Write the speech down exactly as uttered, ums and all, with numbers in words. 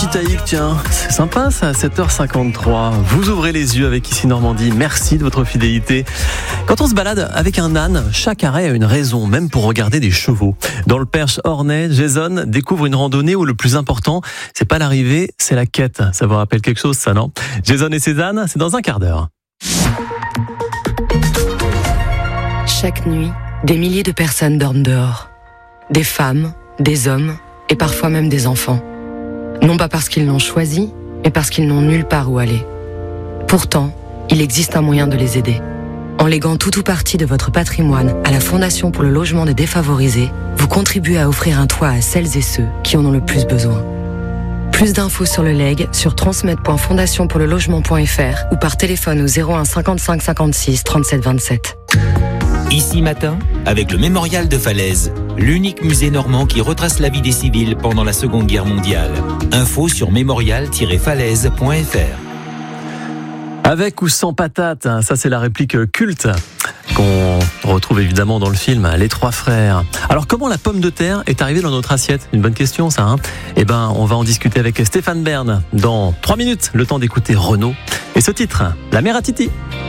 Titaïc, tiens, c'est sympa ça, à sept heures cinquante-trois. Vous ouvrez les yeux avec Ici Normandie, merci de votre fidélité. Quand on se balade avec un âne, chaque arrêt a une raison, même pour regarder des chevaux. Dans le Perche Ornay, Jason découvre une randonnée où le plus important, c'est pas l'arrivée, c'est la quête. Ça vous rappelle quelque chose ça, non? Jason et ses ânes, c'est dans un quart d'heure. Chaque nuit, des milliers de personnes dorment dehors. Des femmes, des hommes et parfois même des enfants. Non pas parce qu'ils l'ont choisi, mais parce qu'ils n'ont nulle part où aller. Pourtant, il existe un moyen de les aider. En léguant tout ou partie de votre patrimoine à la Fondation pour le logement des défavorisés, vous contribuez à offrir un toit à celles et ceux qui en ont le plus besoin. Plus d'infos sur le legs sur transmettre point fondation pour le logement point f r ou par téléphone au zéro un cinquante-cinq cinquante-six trente-sept vingt-sept. Ici matin, avec le Mémorial de Falaise, l'unique musée normand qui retrace la vie des civils pendant la Seconde Guerre mondiale. Info sur mémorial tiret falaise point f r. Avec ou sans patate, ça c'est la réplique culte qu'on retrouve évidemment dans le film Les Trois Frères. Alors comment la pomme de terre est arrivée dans notre assiette? Une bonne question ça, hein? Eh ben on va en discuter avec Stéphane Bern dans trois minutes, le temps d'écouter Renaud et ce titre, La Mère à Titi.